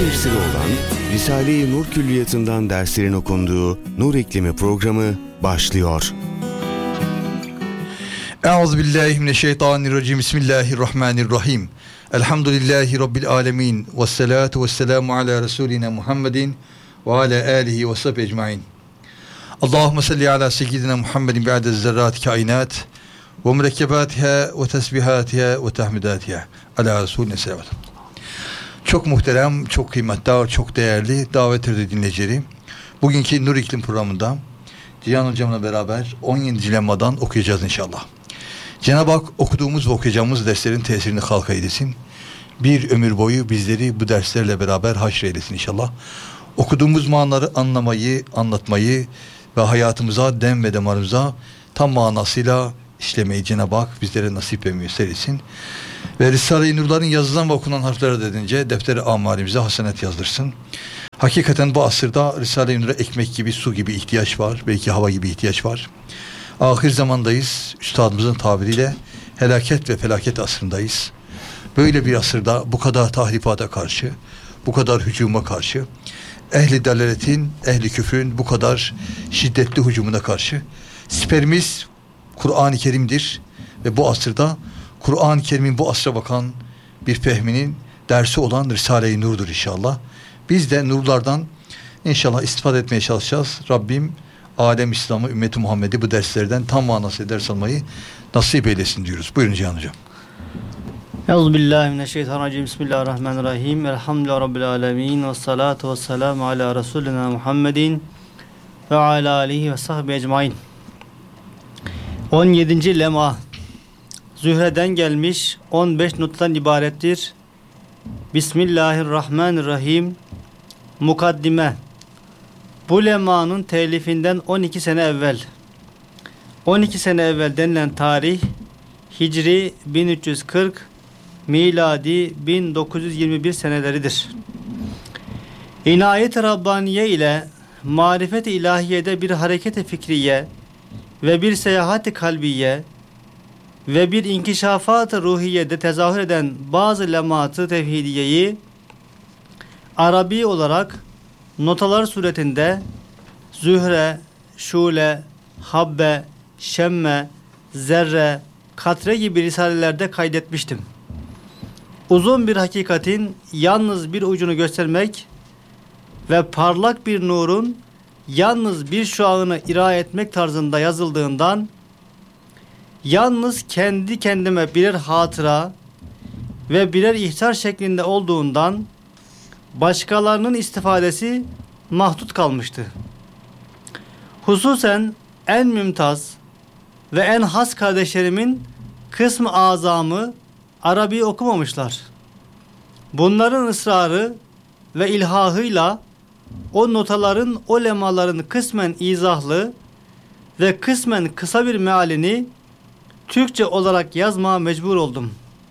tefsiri olan Risale-i Nur Külliyatı'ndan derslerin okunduğu Nur İklimi programı başlıyor. Euzubillahimineşşeytanirracim. Bismillahirrahmanirrahim. Elhamdülillahi Rabbil alemin. Vessalatu vesselamu ala Resulina Muhammedin ve ala alihi ve sahbihi ecmain. Allahümme salli ala seyyidina Muhammedin bi'aded zerrat kainat ve mürekkebatiha ve tesbihatiha ve tahmidatiha ala Resulina selavat. Çok muhterem, çok kıymetli, çok değerli davet edici dinleyicileri. Bugünkü Nur İklim programında Cihan Hocam'la beraber 17 lemmadan okuyacağız inşallah. Cenab-ı Hak okuduğumuz ve okuyacağımız derslerin tesirini halka eylesin. Bir ömür boyu bizleri bu derslerle beraber haşreylesin inşallah. Okuduğumuz manaları anlamayı, anlatmayı ve hayatımıza, dem ve damarımıza tam manasıyla işlemeyi Cenab-ı Hak bizlere nasip ve müyesser etsin. Ve Risale-i Nur'ların yazılan ve okunan harflere dedince defteri amarimize hasenet yazdırsın. Hakikaten bu asırda Risale-i Nur'a ekmek gibi, su gibi ihtiyaç var. Belki hava gibi ihtiyaç var. Ahir zamandayız. Üstadımızın tabiriyle helaket ve felaket asrındayız. Böyle bir asırda bu kadar tahrifata karşı, bu kadar hücuma karşı, ehli dalaletin, ehli küfrün bu kadar şiddetli hücumuna karşı siperimiz Kur'an-ı Kerim'dir. Ve bu asırda Kur'an-ı Kerim'in bu asra bakan bir fehminin dersi olan Risale-i Nur'dur inşallah. Biz de nurlardan inşallah istifade etmeye çalışacağız. Rabbim alem İslam'ı, ümmeti Muhammed'i bu derslerden tam manasıyla ders almayı nasip eylesin diyoruz. Buyurun Cihan Hocam. Euzubillahimineşşeytanirracim. Bismillahirrahmanirrahim. Elhamdülillahi Rabbil alemin. Vessalatu vesselamu ala Resulina Muhammedin ve ala alihi ve sahbihi ecmain. 17. lema Zühre'den gelmiş 15 nottan ibarettir. Bismillahirrahmanirrahim. Mukaddime. Bu lemanın telifinden 12 sene evvel. 12 sene evvel denilen tarih Hicri 1340, miladi 1921 seneleridir. İnayet-i Rabbaniye ile marifet-i ilahiyede bir hareket-i fikriye ve bir seyahat-i kalbiye ve bir inkişafat-ı ruhiyede tezahür eden bazı lemat-ı tevhidiyeyi Arabi olarak notalar suretinde zühre, şule, habbe, şemme, zerre, katre gibi risalelerde kaydetmiştim. Uzun bir hakikatin yalnız bir ucunu göstermek ve parlak bir nurun yalnız bir şuağını ira etmek tarzında yazıldığından yalnız kendi kendime birer hatıra ve birer ihtar şeklinde olduğundan başkalarının istifadesi mahdut kalmıştı. Hususen en mümtaz ve en has kardeşlerimin kısmı azamı Arabi okumamışlar. Bunların ısrarı ve ilhahıyla o notaların, o lemaların kısmen izahlı ve kısmen kısa bir mealini Türkçe olarak yazmaya mecbur oldum.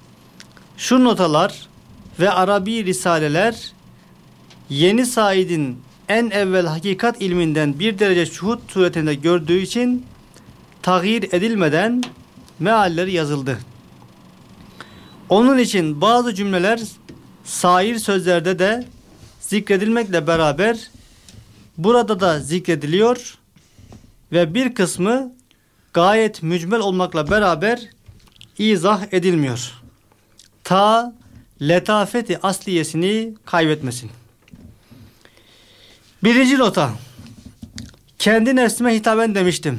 Şu notalar ve Arabi risaleler Yeni Said'in en evvel hakikat ilminden bir derece şuhud suretinde gördüğü için tağyir edilmeden mealleri yazıldı. Onun için bazı cümleler sair sözlerde de zikredilmekle beraber burada da zikrediliyor ve bir kısmı gayet mücmel olmakla beraber izah edilmiyor. Ta letafeti asliyesini kaybetmesin. Birinci nota. Kendi nefsime hitaben demiştim.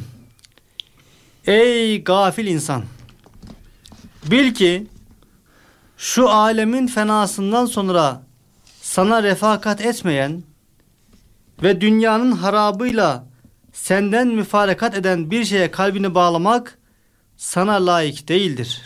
Ey gafil insan! Bil ki şu alemin fenasından sonra sana refakat etmeyen ve dünyanın harabıyla senden müfarekat eden bir şeye kalbini bağlamak sana layık değildir.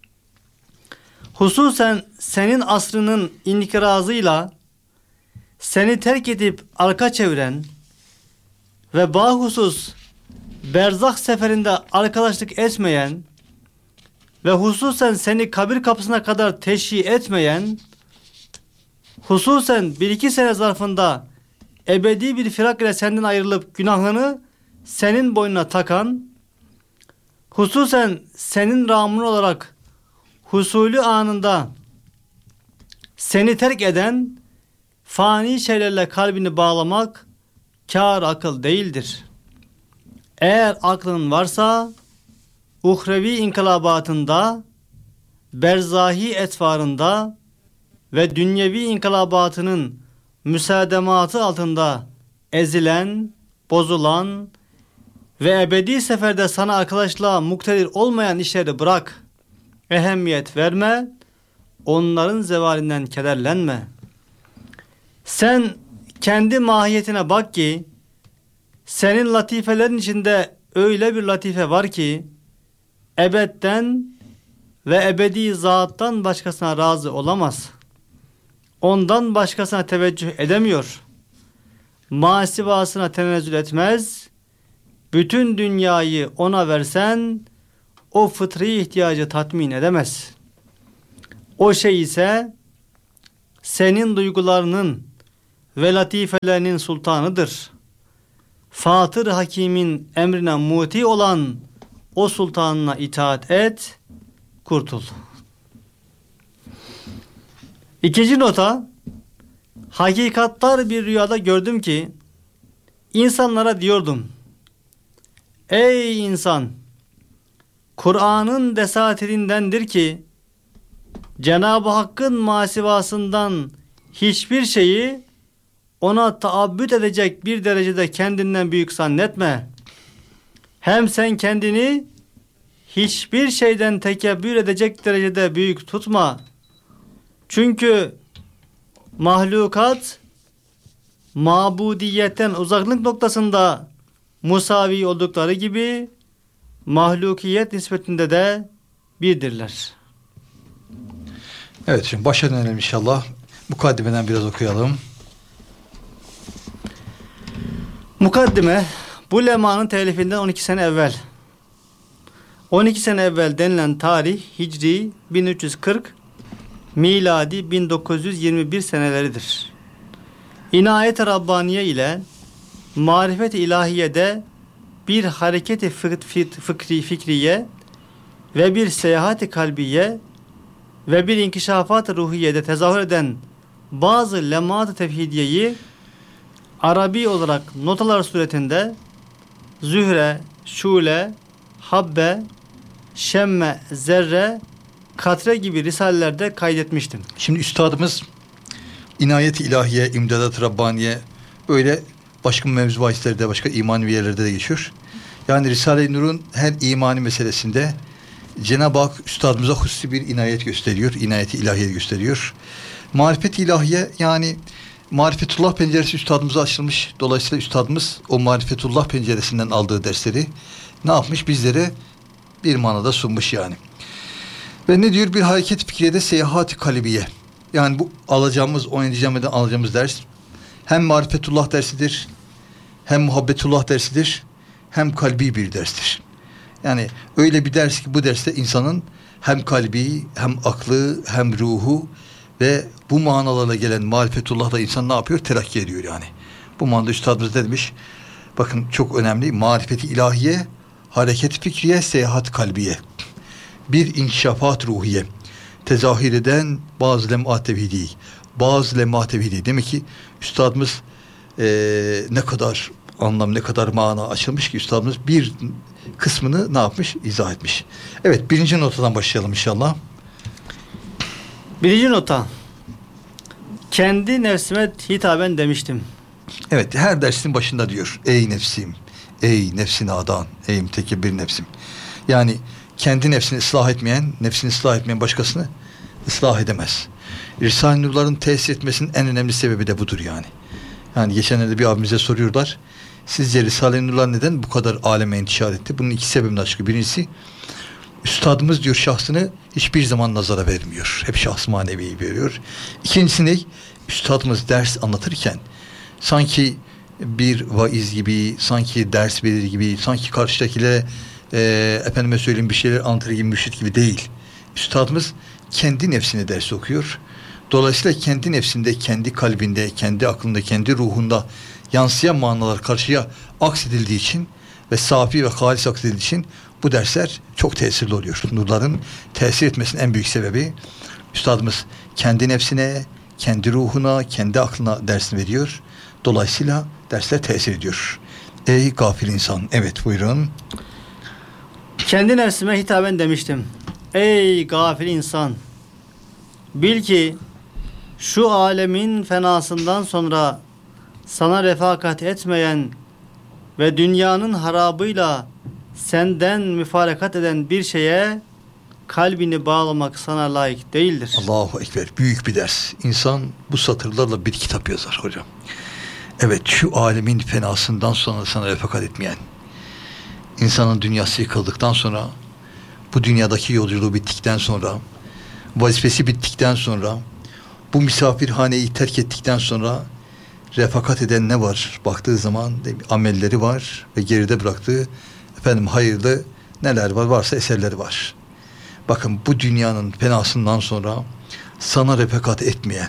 Hususen senin asrının inkirazıyla seni terk edip arka çeviren ve bahusus berzah seferinde arkadaşlık etmeyen ve hususen seni kabir kapısına kadar teşhi etmeyen, hususen 1-2 sene zarfında ebedi bir firak ile senden ayrılıp günahını senin boynuna takan, hususen senin ramın olarak husulü anında seni terk eden fani şeylerle kalbini bağlamak kâr akıl değildir. Eğer aklın varsa uhrevi inkılabatında, berzahi etvarında ve dünyevi inkılabatının müsadematı altında ezilen, bozulan ve ebedi seferde sana arkadaşlığa muktedir olmayan işleri bırak. Ehemmiyet verme, onların zevalinden kederlenme. Sen kendi mahiyetine bak ki, senin latifelerin içinde öyle bir latife var ki, ebedden ve ebedi zattan başkasına razı olamaz. Ondan başkasına teveccüh edemiyor. Masivasına tenezzül etmez. Bütün dünyayı ona versen, o fıtri ihtiyacı tatmin edemez. O şey ise, senin duygularının ve latifelerinin sultanıdır. Fatır Hakim'in emrine muti olan o sultanına itaat et, kurtul. İkinci nota, hakikatlar bir rüyada gördüm ki, insanlara diyordum, ey insan, Kur'an'ın desatirindendir ki, Cenab-ı Hakk'ın masivasından hiçbir şeyi ona taabbüt edecek bir derecede kendinden büyük zannetme. Hem sen kendini hiçbir şeyden tekebbür edecek derecede büyük tutma. Çünkü mahlukat mabudiyetten uzaklık noktasında musavi oldukları gibi mahlukiyet nispetinde de birdirler. Evet, şimdi başa dönelim inşallah. Mukaddimeden biraz okuyalım. Mukaddime, bu lemanın telifinden 12 sene evvel. 12 sene evvel denilen tarih Hicri 1340, miladi 1921 seneleridir. İnayet-i Rabbaniye ile marifet-i ilahiyede bir hareket-i fikriye ve bir seyahat-i kalbiye ve bir inkişafat-ı ruhiyede tezahür eden bazı lemat-ı tevhidiyeyi Arabi olarak notalar suretinde Zühre, Şule, Habbe, Şemme, Zerre, Katre gibi risalelerde kaydetmiştim. Şimdi üstadımız İnayet-i İlahiye, İmdadat-ı Rabbaniye böyle başka mevzu bahislerde, başka imani yerlerde de geçiyor. Yani Risale-i Nur'un her imani meselesinde Cenab-ı Hak üstadımıza hususi bir inayet gösteriyor. İnayet-i İlahiye gösteriyor. Marifet-i İlahiye, yani Marifetullah penceresi üstadımıza açılmış. Dolayısıyla üstadımız o Marifetullah penceresinden aldığı dersleri ne yapmış? Bizlere bir manada sunmuş yani. Ve ne diyor? Bir hareket fikriyede seyahat-i kalbiye. Yani bu alacağımız, 17 camiden alacağımız ders hem Marifetullah dersidir, hem Muhabbetullah dersidir, hem kalbi bir derstir. Yani öyle bir ders ki bu derste insanın hem kalbi, hem aklı, hem ruhu ve bu manalarla gelen marifetullah'la insan ne yapıyor? Terakki ediyor yani. Bu manada üstadımız ne demiş? Bakın çok önemli. Marifeti ilahiye, hareket fikriye, seyahat kalbiye. Bir inkişafat ruhiye. Tezahür eden bazı lem'at tevhidi. Bazı lem'at tevhidi. Demek ki üstadımız ne kadar anlam, ne kadar mana açılmış ki üstadımız bir kısmını ne yapmış? İzah etmiş. Evet, birinci notadan başlayalım inşallah. Birinci nota. Kendi nefsime hitaben demiştim. Evet, her dersin başında diyor. Ey nefsim, ey nefsin adan, ey mütekebbir nefsim. Yani kendi nefsini ıslah etmeyen başkasını ıslah edemez. Risale-i Nur'ların tesir etmesinin en önemli sebebi de budur yani. Yani geçenlerde bir abimize soruyorlar. Sizce Risale-i Nur'lar neden bu kadar aleme intişar etti? Bunun iki sebebini açıklıyor. Birincisi, üstadımız diyor şahsını hiçbir zaman nazara vermiyor. Hep şahs maneviyi veriyor. İkincisi ne? Üstadımız ders anlatırken sanki bir vaiz gibi, sanki ders verir gibi, sanki karşıdakilere efendime söyleyeyim bir şeyler anlatır gibi, mürşit gibi değil. Üstadımız kendi nefsine ders okuyor. Dolayısıyla kendi nefsinde, kendi kalbinde, kendi aklında, kendi ruhunda yansıyan manalar karşıya aksedildiği için ve safi ve halis aksedildiği için bu dersler çok tesirli oluyor. Nurların tesir etmesinin en büyük sebebi üstadımız kendi nefsine, kendi ruhuna, kendi aklına dersini veriyor. Dolayısıyla dersler tesir ediyor. Ey gafil insan. Evet, buyurun. Kendi nefsime hitaben demiştim. Ey gafil insan! Bil ki şu alemin fenasından sonra sana refakat etmeyen ve dünyanın harabıyla senden müfarakat eden bir şeye kalbini bağlamak sana layık değildir. Allahu Ekber. Büyük bir ders. İnsan bu satırlarla bir kitap yazar hocam. Evet, şu alemin fenasından sonra sana refakat etmeyen, insanın dünyası yıkıldıktan sonra, bu dünyadaki yolculuğu bittikten sonra, vazifesi bittikten sonra, bu misafirhaneyi terk ettikten sonra refakat eden ne var? Baktığı zaman amelleri var ve geride bıraktığı hayırlı neler var? Varsa eserleri var. Bakın, bu dünyanın fenasından sonra sana refakat etmeyen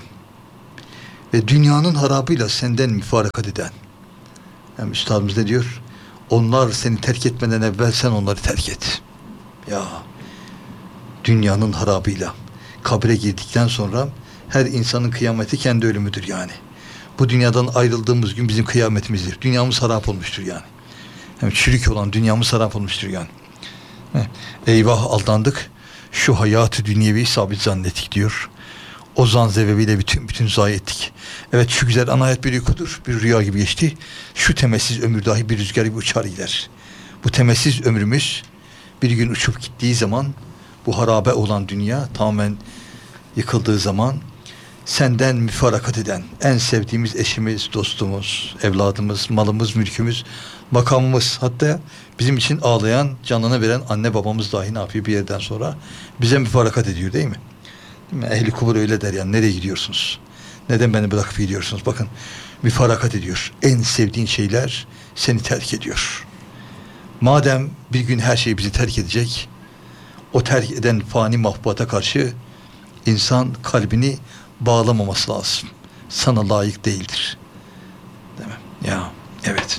ve dünyanın harabıyla senden müfarakat eden. Yani üstadımız ne diyor? Onlar seni terk etmeden evvel sen onları terk et. Ya, dünyanın harabıyla kabre girdikten sonra her insanın kıyameti kendi ölümüdür yani. Bu dünyadan ayrıldığımız gün bizim kıyametimizdir. Dünyamız harap olmuştur yani. Yani çürük olan dünyamız harap olmuştur yani. Eyvah, aldandık. Şu hayatı dünyevi sabit zannettik diyor. O zan sebebiyle bütün zayi ettik. Evet, şu güzel ana hayat bir uykudur. Bir rüya gibi geçti. Şu temessiz ömür dahi bir rüzgar gibi uçar gider. Bu temessiz ömrümüz bir gün uçup gittiği zaman, bu harabe olan dünya tamamen yıkıldığı zaman, senden müfarakat eden, en sevdiğimiz eşimiz, dostumuz, evladımız, malımız, mülkümüz, makamımız, hatta bizim için ağlayan, canını veren anne babamız dahi ne yapıyor bir yerden sonra? Bize müfarakat ediyor, değil mi? Ehli kubur öyle der yani, nereye gidiyorsunuz? Neden beni bırakıp gidiyorsunuz? Bakın, müfarakat ediyor. En sevdiğin şeyler seni terk ediyor. Madem bir gün her şey bizi terk edecek, o terk eden fani mahbubata karşı insan kalbini bağlamaması lazım. Sana layık değildir. Değil mi? Ya, evet.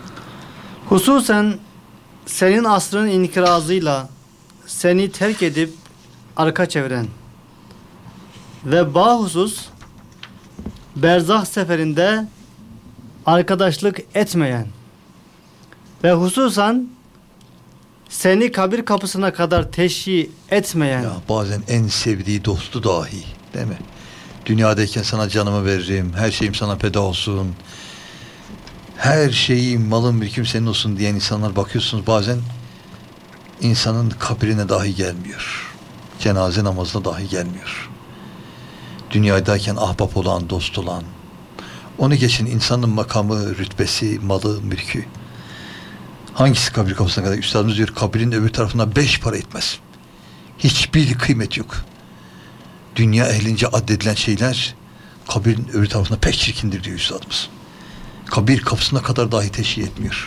Hususen senin asrın inkirazıyla seni terk edip arka çeviren ve bahusus berzah seferinde arkadaşlık etmeyen ve hususan seni kabir kapısına kadar teşhi etmeyen. Ya, bazen en sevdiği dostu dahi, değil mi? Dünyadayken sana canımı veririm, her şeyim sana feda olsun, her şeyim, malım, mülküm senin olsun diyen insanlar, bakıyorsunuz bazen insanın kabrine dahi gelmiyor. Cenaze namazına dahi gelmiyor. Dünyadayken ahbap olan, dost olan, onu geçin, insanın makamı, rütbesi, malı, mülkü. Hangisi kabir kapısına kadar? Üstadımız diyor, kabrin öbür tarafına 5 para etmez. Hiçbir kıymet yok. Dünya ehlince addedilen şeyler kabirin öbür tarafına pek çirkindir diyor üstadımız. Kabir kapısına kadar dahi teşhi etmiyor.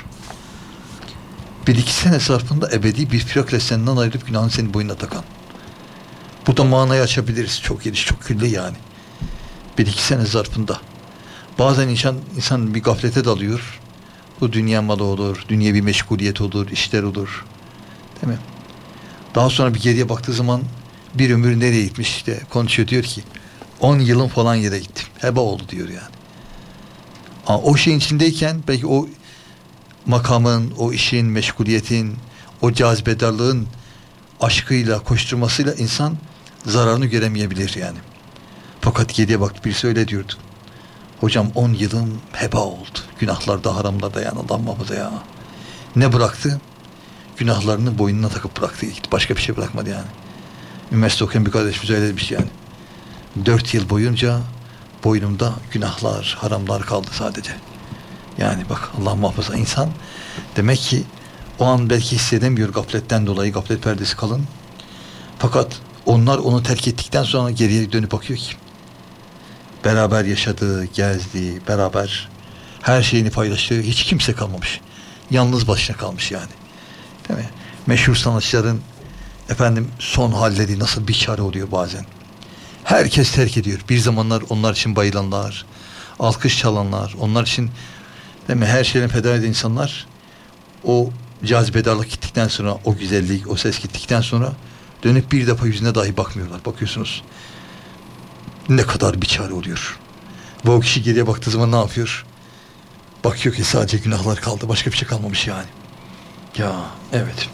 1-2 sene zarfında ebedi bir firakla senden ayrılıp günahını senin boynuna takan. Burada manayı açabiliriz. Çok geniş, çok külli yani. 1-2 sene zarfında. Bazen insan bir gaflete dalıyor. Bu dünya malı olur, dünya bir meşguliyet olur, işler olur. Değil mi? Daha sonra bir geriye baktığı zaman bir ömür nereye gitmiş işte konuşuyor, diyor ki 10 yılın falan yere gittim. Heba oldu diyor yani. Ama o şeyin içindeyken belki o makamın, o işin, meşguliyetin, o cazibedarlığın aşkıyla, koşturmasıyla insan zararını göremeyebilir yani. Fakat geriye baktı, birisi öyle diyordu. Hocam 10 yılım heba oldu. Günahlarda, haramlarda, yani Allah muhafaza ya. Ne bıraktı? Günahlarını boynuna takıp bıraktı. Başka bir şey bırakmadı yani. Üniversite okuyan bir kardeşimiz öyle demiş yani. 4 yıl boyunca boynumda günahlar, haramlar kaldı sadece. Yani bak, Allah muhafaza, insan demek ki o an belki hissedemiyor gafletten dolayı, gaflet perdesi kalın. Fakat onlar onu terk ettikten sonra geriye dönüp bakıyor ki beraber yaşadığı, gezdiği, beraber her şeyini paylaştığı hiç kimse kalmamış. Yalnız başına kalmış yani. Değil mi? Meşhur sanatçıların son halleri nasıl bir çare oluyor bazen. Herkes terk ediyor. Bir zamanlar onlar için bayılanlar, alkış çalanlar, onlar için, değil mi, her şeyden feda eden insanlar, o cazibedarlık gittikten sonra, o güzellik, o ses gittikten sonra dönüp bir defa yüzüne dahi bakmıyorlar. Bakıyorsunuz ne kadar bir çare oluyor. Ve o kişi geriye baktığı zaman ne yapıyor? Bakıyor ki sadece günahlar kaldı. Başka bir şey kalmamış yani. Ya evet.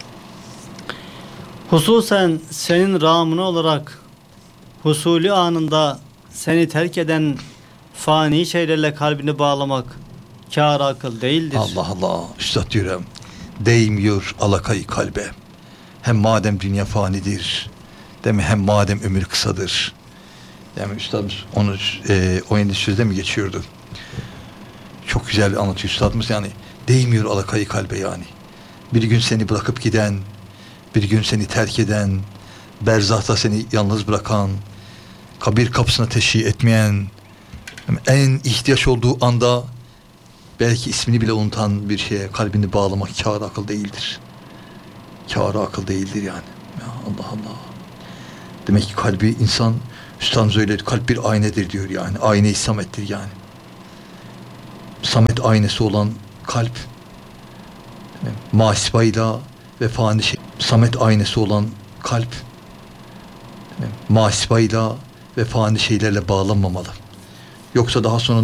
Hususen senin rağmına olarak husulü anında seni terk eden fani şeylerle kalbini bağlamak kâr akıl değildir. Allah Allah. Üstad diyorum. Değmiyor alakayı kalbe. Hem madem dünya fanidir. Değil mi? Hem madem ömür kısadır. Yani üstadımız onu 17 sözde mi geçiyordu? Çok güzel anlatıyor üstadımız yani. Değmiyor alakayı kalbe yani. Bir gün seni bırakıp giden, bir gün seni terk eden, berzahta seni yalnız bırakan, kabir kapısına teşhi etmeyen, en ihtiyaç olduğu anda belki ismini bile unutan bir şeye kalbini bağlamak kâr akıl değildir. Kâr akıl değildir yani. Ya Allah Allah. Demek ki kalbi insan, üstadımız öyle, kalp bir aynedir diyor yani. Ayne-i samettir yani. Samet aynası olan kalp, masbayla ve fani şey. Samet aynası olan kalp, masbayla ve fani şeylerle bağlanmamalı. Yoksa daha sonra